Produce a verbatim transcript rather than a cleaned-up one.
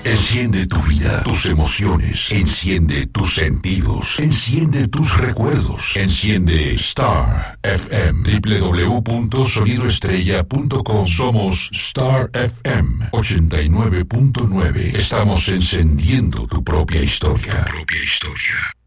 Enciende tu vida, tus emociones. Enciende tus sentidos. Enciende tus recuerdos. Enciende Star F M. doble u doble u doble u punto sonido estrella punto com. Somos Star F M ochenta y nueve punto nueve. Estamos encendiendo tu propia historia. Tu propia historia.